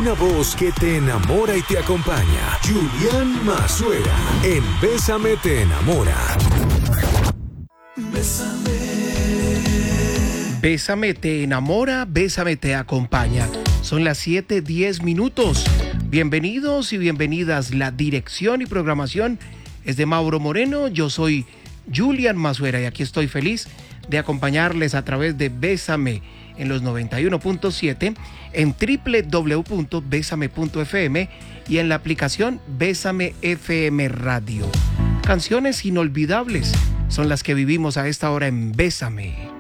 Una voz que te enamora y te acompaña. Julián Mazuera en Bésame te enamora. Bésame te enamora, bésame te acompaña. Son las 7:10. Bienvenidos y bienvenidas. La dirección y programación es de Mauro Moreno. Yo soy Julián Mazuera y aquí estoy feliz de acompañarles a través de Bésame en los 91.7, en www.besame.fm y en la aplicación Bésame FM Radio. Canciones inolvidables son las que vivimos a esta hora en Bésame.